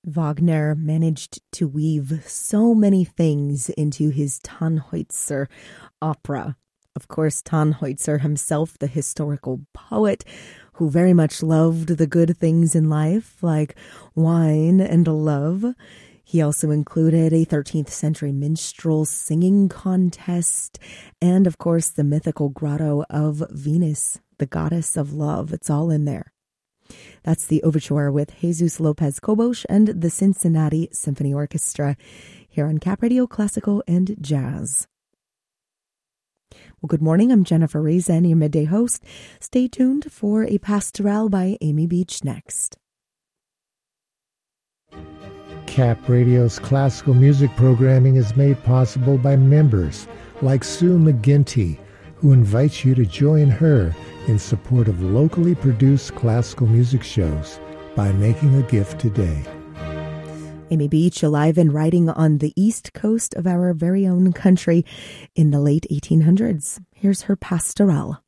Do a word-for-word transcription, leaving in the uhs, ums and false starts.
Wagner managed to weave so many things into his Tannhäuser opera. Of course, Tannhäuser himself, the historical poet who very much loved the good things in life, like wine and love. He also included a thirteenth century minstrel singing contest and, of course, the mythical grotto of Venus, the goddess of love. It's all in there. That's the overture with Jesus Lopez Cobos and the Cincinnati Symphony Orchestra here on Cap Radio Classical and Jazz. Well, good morning. I'm Jennifer Rezen, your midday host. Stay tuned for a pastoral by Amy Beach next. Cap Radio's classical music programming is made possible by members like Sue McGinty, who invites you to join her in support of locally produced classical music shows by making a gift today. Amy Beach, alive and writing on the east coast of our very own country in the late eighteen hundreds. Here's her pastoral.